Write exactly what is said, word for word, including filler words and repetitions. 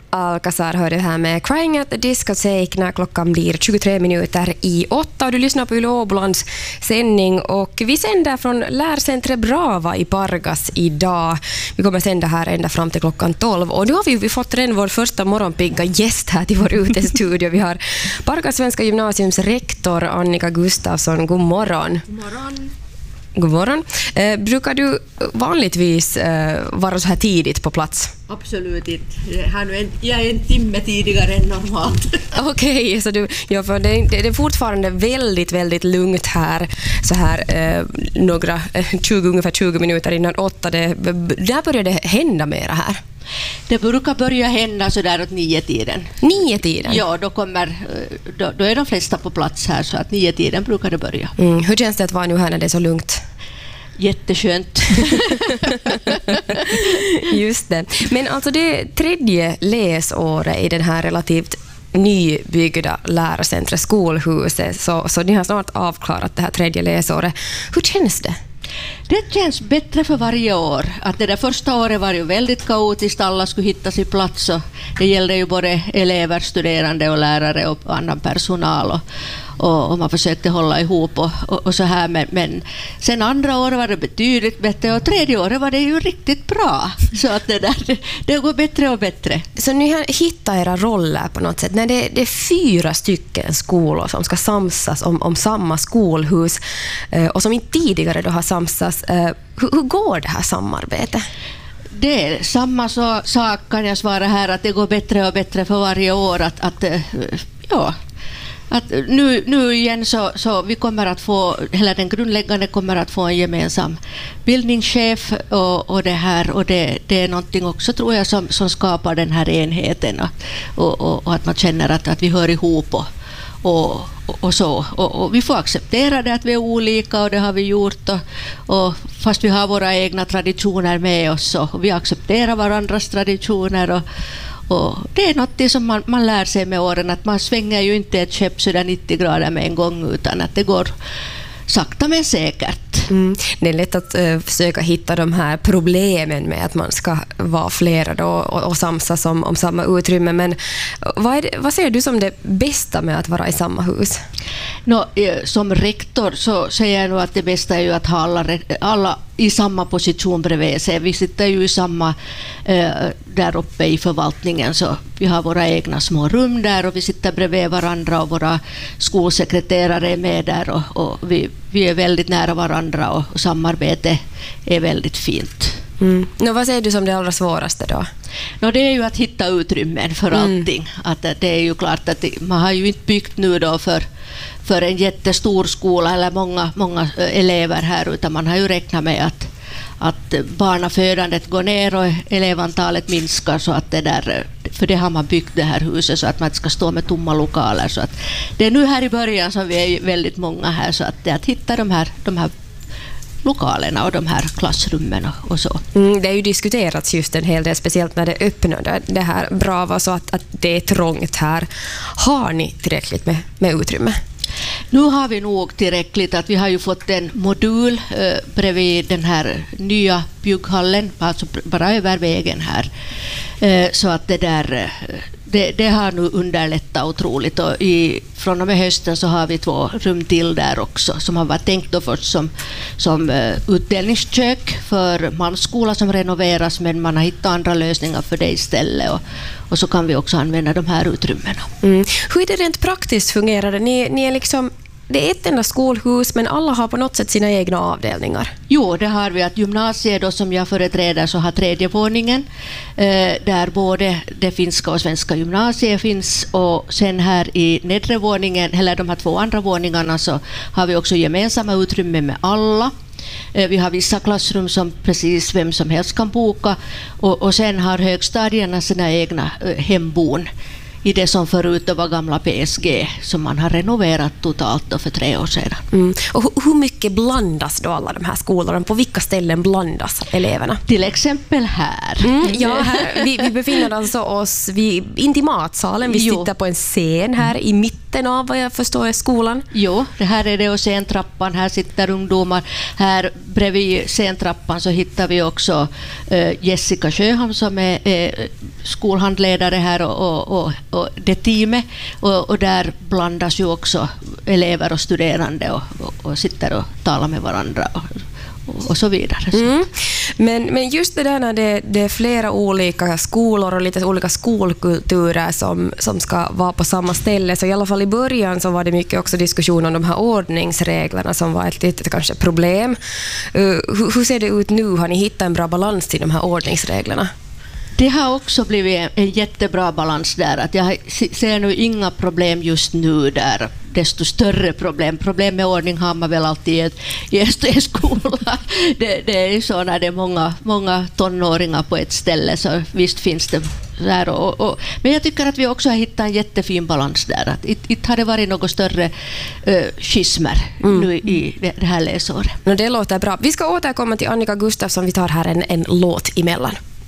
Alcazar hör du här med Crying at the Discotheque när klockan blir tjugotre minuter i åtta och du lyssnar på Yle Åbolands sändning och vi sänder från Lärcentre Brava i Pargas idag. Vi kommer sända här ända fram till klockan tolv och nu har vi, vi fått redan vår första morgonpigga gäst här till vår utestudio. Vi har Pargas Svenska Gymnasiums rektor Annika Gustafsson. God morgon. God morgon. God morgon. Eh, brukar du vanligtvis eh, vara så här tidigt på plats? Absolut inte. Jag är en timme tidigare än normalt. Okej, okay, så du, ja, för det, det är fortfarande väldigt, väldigt lugnt här. Så här eh, några, tjugo, ungefär tjugo minuter innan åtta. Det, där börjar det hända mera här. Det brukar börja hända så där åt nio tiden. Nio tiden? Ja, då, kommer, då, då är de flesta på plats här så att nio tiden brukar det börja. Mm, hur känns det att vara nu här när det är så lugnt? Jätteskönt. Just det. Men alltså det tredje läsåret i den här relativt nybyggda lärarcentret skolhuset så, så ni har snart avklarat det här tredje läsåret. Hur känns det? Det känns bättre för varje år. Att det där första året var ju väldigt kaotiskt. Alla skulle hitta sin plats. Och det gällde ju både elever, studerande och lärare och annan personal. Och, och, och man försökte hålla ihop och, och, och så här. Men, men sen andra året var det betydligt bättre och tredje året var det ju riktigt bra. Så att det, där, det, det går bättre och bättre. Så ni har hittat era roller på något sätt. När det, det är fyra stycken skolor som ska samsas om, om samma skolhus och som inte tidigare då har samsats. Hur, hur går det här samarbetet? Det är samma så, sak kan jag svara här att det går bättre och bättre för varje år. Att, att, ja, att nu, nu igen så, så vi kommer att få, hela den grundläggande kommer att få en gemensam bildningschef och, och det här och det, det är någonting också tror jag som, som skapar den här enheten och, och, och att man känner att, att vi hör ihop och Och, och så. Och, och vi får acceptera det att vi är olika och det har vi gjort. Och, och fast vi har våra egna traditioner med oss och vi accepterar varandras traditioner. Och, och det är något som man, man lär sig med åren att man svänger ju inte ett skepp sådär nittio grader med en gång utan att det går sakta men säkert. Mm. Det är lätt att uh, försöka hitta de här problemen med att man ska vara flera då och, och samsas om, om samma utrymme. Men vad, är det, vad ser du som det bästa med att vara i samma hus? No, som rektor så säger jag nog att det bästa är ju att ha alla, alla i samma position bredvid sig. Vi sitter ju i samma eh, där uppe i förvaltningen så vi har våra egna små rum där och vi sitter bredvid varandra och våra skolsekreterare är med där och, och vi, vi är väldigt nära varandra och, och samarbete är väldigt fint. Mm. No, vad säger du som det allra svåraste då? No, det är ju att hitta utrymmen för mm. allting. Att det är ju klart att det, man har ju inte byggt nu då för för en jättestor skola eller många, många elever här utan man har ju räknat med att, att barnafödandet går ner och elevantalet minskar så att det där, för det har man byggt det här huset så att man ska stå med tomma lokaler så att det är nu här i början som vi är väldigt många här så att det är att hitta de här, de här lokalerna och de här klassrummen och, och så. Mm, det är ju diskuterats just en hel del, speciellt när det öppnade det här Brava så att, att det är trångt här. Har ni tillräckligt med, med utrymme? Nu har vi nog tillräckligt att vi har ju fått en modul eh, bredvid den här nya bygghallen, alltså bara över vägen här. Eh, så att det där det, det har nu underlättat otroligt och i, från och med hösten så har vi två rum till där också som har varit tänkt då först som, som uh, utdelningskök för Malmskola som renoveras men man har hittat andra lösningar för det istället och, och så kan vi också använda de här utrymmena. Mm. Hur är det rent praktiskt fungerar det? Ni, ni är liksom det är ett enda skolhus men alla har på något sätt sina egna avdelningar. Jo, det har vi att gymnasiet då som jag företräder så har tredje våningen eh, där både det finska och svenska gymnasiet finns och sen här i nedre våningen eller de här två andra våningarna så har vi också gemensamma utrymmen med alla. Eh, vi har vissa klassrum som precis vem som helst kan boka och, och sen har högstadierna sina egna eh, hembon i det som förut var gamla P S G som man har renoverat totalt då för tre år sedan. Mm. Och hur mycket blandas då alla de här skolorna? På vilka ställen blandas eleverna? Till exempel här. Mm, ja, här vi, vi befinner alltså oss vid, in i matsalen. Vi jo. sitter på en scen här i mitten mitten av vad jag förstår är skolan. Jo, det här är det och scentrappan. Här sitter ungdomar. Här bredvid scentrappan så hittar vi också uh, Jessica Sjöholm som är uh, skolhandledare här och, och, och, och det teamet. Och, och där blandas ju också elever och studerande och, och, och sitter och talar med varandra och, och så vidare. Mm. Men, men just det där när det, det är flera olika skolor och lite olika skolkulturer som, som ska vara på samma ställe, så i alla fall i början så var det mycket också diskussion om de här ordningsreglerna som var ett litet kanske problem. Uh, hur, hur ser det ut nu? Har ni hittat en bra balans till de här ordningsreglerna? Det har också blivit en jättebra balans där. Att jag ser nu inga problem just nu där. Desto större problem. Problem med ordning har man väl alltid i, ett, i en skola. Det, det är ju så när det är många, många tonåringar på ett ställe, så visst finns det där. Och, och, men jag tycker att vi också har hittat en jättefin balans där. Att inte har det varit något större uh, schismer mm. nu i det, det här läsåret. Det låter bra. Vi ska återkomma till Annika Gustafsson. Vi tar här en, en låt emellan.